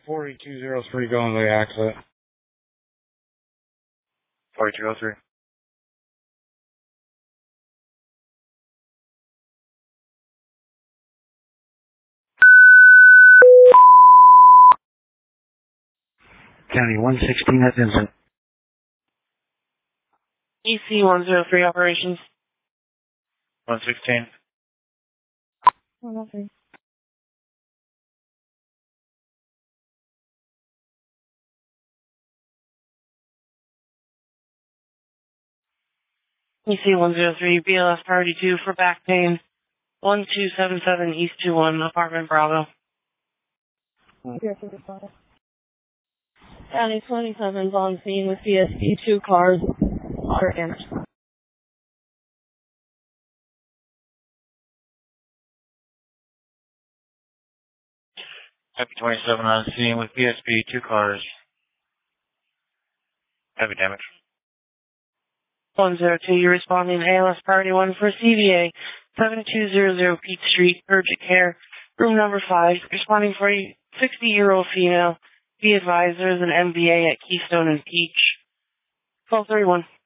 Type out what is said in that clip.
4203 going to the exit. 4203. County 116 at Vincent. EC 103 operations. 116. 103. EC 103, BLS priority 2 for back pain. 1277 East 21, apartment Bravo. County 27's on scene with BSP, 2 cars, water damage. Happy 27 on scene with BSP, 2 cars. Heavy damage. 102, you're responding to ALS priority 1 for CVA, 7200 Peach Street, urgent care, room number 5, responding for a 60-year-old female. Be advised, there's an MVA at Keystone and Peach. 1231.